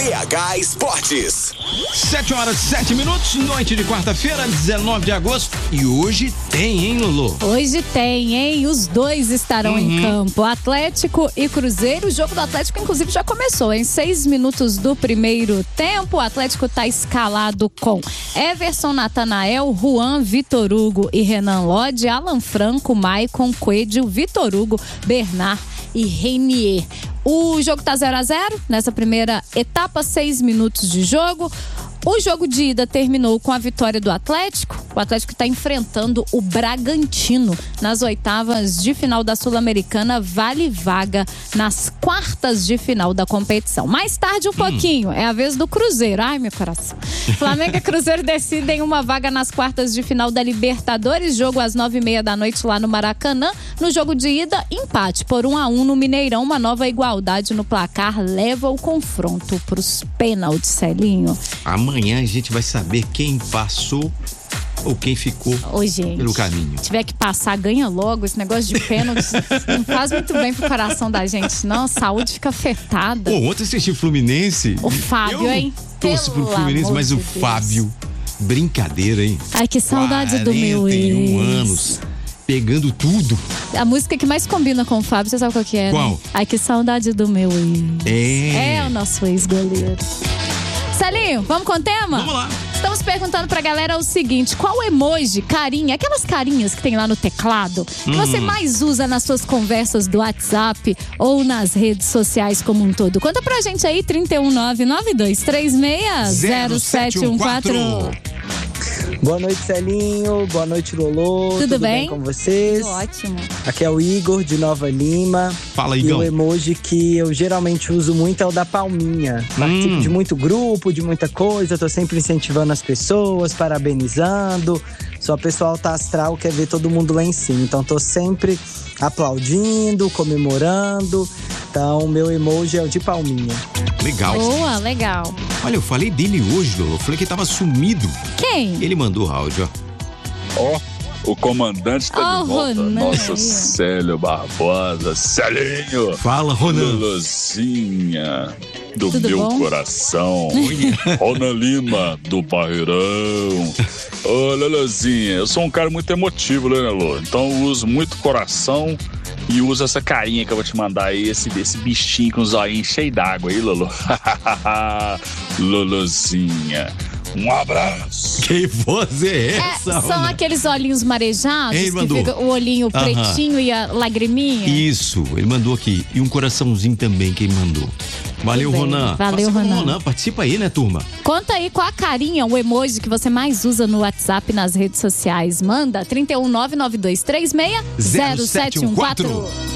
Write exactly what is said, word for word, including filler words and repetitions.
T H Esportes. Sete horas, sete minutos, noite de quarta-feira, dezenove de agosto. E hoje tem, hein, Lolo? Hoje tem, hein? Os dois estarão Uhum. em campo. Atlético e Cruzeiro. O jogo do Atlético, inclusive, já começou. Em seis minutos do primeiro tempo, o Atlético tá escalado com Everson, Natanael, Juan, Vitor Hugo e Renan Lodge, Alan Franco, Maicon, Coelho, Vitor Hugo, Bernard e Renier. O jogo tá zero a zero nessa primeira etapa, seis minutos de jogo. O jogo de ida terminou com a vitória do Atlético. O Atlético está enfrentando o Bragantino nas oitavas de final da Sul-Americana, vale vaga nas quartas de final da competição. Mais tarde um pouquinho, é a vez do Cruzeiro. Ai, meu coração. Flamengo e Cruzeiro decidem uma vaga nas quartas de final da Libertadores, jogo às nove e meia da noite lá no Maracanã. No jogo de ida, empate por um a um no Mineirão, uma nova igualdade no placar leva o confronto para os pênaltis, Celinho. Amanhã a gente vai saber quem passou ou quem ficou Ô, gente, pelo caminho. Se tiver que passar, ganha logo. Esse negócio de pênalti não faz muito bem pro coração da gente, não. A saúde fica afetada. Pô, ontem assisti o Fluminense. O Fábio, eu hein? Torço pro Pelo Fluminense, mas amor o de Deus. Fábio, brincadeira, hein? Ai, que saudade do meu ex. quarenta e um anos, pegando tudo. A música que mais combina com o Fábio, você sabe qual que é? Qual? Né? Ai, que saudade do meu ex. É. É o nosso ex-goleiro. Celinho, vamos com o tema? Vamos lá. Estamos perguntando pra galera o seguinte: qual emoji, carinha, aquelas carinhas que tem lá no teclado, que Hum. você mais usa nas suas conversas do WhatsApp ou nas redes sociais como um todo? Conta pra gente aí, trinta e um, nove nove dois três seis, zero sete um quatro. Boa noite, Celinho. Boa noite, Lolo. Tudo, Tudo bem? bem com vocês? Tudo ótimo. Aqui é o Igor, de Nova Lima. Fala, E Igão. o emoji que eu geralmente uso muito é o da palminha. Participo Hum. de muito grupo, de muita coisa. Tô sempre incentivando as pessoas, parabenizando. Sou a pessoa alta astral, quer ver todo mundo lá em cima. Então tô sempre aplaudindo, comemorando. Então o meu emoji é o de palminha. Legal. Boa, legal. Olha, eu falei dele hoje, Lolo. Eu falei que ele tava sumido. Quem? Ele mandou áudio, ó. Ó, o comandante tá Ó, de volta. Ronan. Nossa, Célio Barbosa. Celinho. Fala, Ronan. Luluzinha do Tudo meu bom? coração. Ronan Lima do Barreirão. Ô, Luluzinha, eu sou um cara muito emotivo, né, Lulu? Então eu uso muito coração e uso essa carinha que eu vou te mandar aí, esse, esse bichinho com os olhinhos cheios d'água aí, Lulu. Luluzinha. Um abraço. Que voz é É, essa, são Ronan? aqueles olhinhos marejados, Ele que mandou. fica o olhinho Aham. pretinho e a lagriminha. Isso, ele mandou aqui. E um coraçãozinho também que ele mandou. Valeu, Tudo bem. Ronan. Valeu, Faça como Ronan. Participa aí, né, turma? Conta aí qual a carinha, o emoji que você mais usa no WhatsApp e nas redes sociais. Manda trinta e um, nove nove dois três seis, zero sete um quatro.